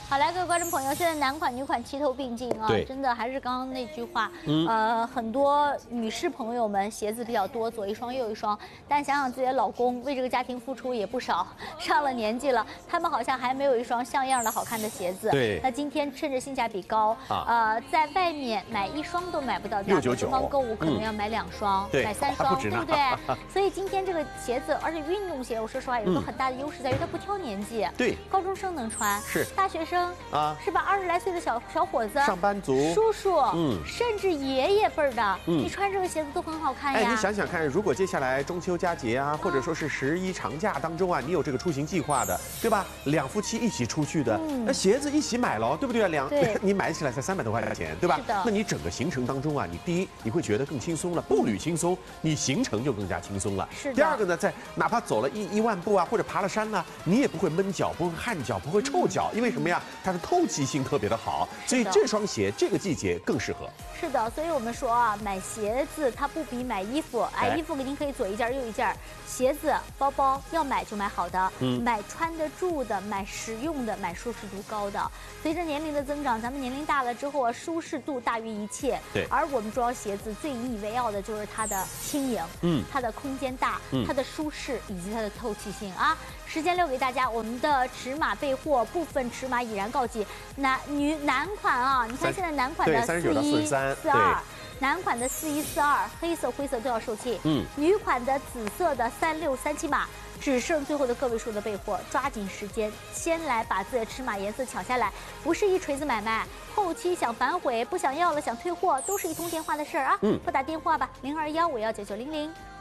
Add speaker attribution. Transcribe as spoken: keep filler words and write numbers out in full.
Speaker 1: 好，来，各位观众朋友，现在男款女款齐头并进啊，真的还是刚刚那句话，嗯、呃，很多女士朋友们鞋子比较多，左一双右一双，但想想自己的老公为这个家庭付出也不少，上了年纪了，他们好像还没有一双像样的好看的鞋子。
Speaker 2: 对，
Speaker 1: 那今天趁着性价比高，啊、呃，在外面买一双都买不到价格，东方购物可能要买两双，嗯、买三双，对不对？所以今天这个鞋子，而且运动鞋，我说实话有个很大的优势在于它不挑年纪，
Speaker 2: 对，
Speaker 1: 高中生能穿，
Speaker 2: 是
Speaker 1: 大学生啊，是吧？二十来岁的小小伙子、
Speaker 2: 上班族、
Speaker 1: 叔叔，嗯，甚至爷爷辈儿的，嗯，你穿这个鞋子都很好看呀。
Speaker 2: 哎，你想想看，如果接下来中秋佳节啊，或者说是十一长假当中啊，你有这个出行计划的，对吧？两夫妻一起出去的，那鞋子一起买了，对不对？两，你买起来才三百多块钱，对吧？
Speaker 1: 是的。
Speaker 2: 那你整个行程当中啊，你第一你会觉得更轻松了，步履轻松，你行程就更加轻松了。
Speaker 1: 是的。
Speaker 2: 第二个呢，在哪怕走了一一万步啊，或者爬了山呢，你也不会闷脚，不会汗脚，不会臭脚，因为什么呀？它的透气性特别的好，所以这双鞋这个季节更适合。
Speaker 1: 是的，所以我们说啊，买鞋子它不比买衣服，哎，衣服您可以左一件右一件，鞋子、包包要买就买好的，嗯，买穿得住的，买实用的，买舒适度高的。随着年龄的增长，咱们年龄大了之后啊，舒适度大于一切。
Speaker 2: 对，
Speaker 1: 而我们这双鞋子最引以为傲的就是它的轻盈，嗯，它的空间大，嗯，它的舒适以及它的透气性啊。时间留给大家，我们的尺码备货，部分尺码已然告急。男女男款啊，你看现在男款的四一四二，男款的四一四二，黑色、灰色都要售罄。嗯，女款的紫色的三六三七码，只剩最后的个位数的备货，抓紧时间，先来把自己的尺码颜色抢下来，不是一锤子买卖，后期想反悔、不想要了、想退货，都是一通电话的事儿啊。嗯，拨打电话吧，零二幺五幺九九零零。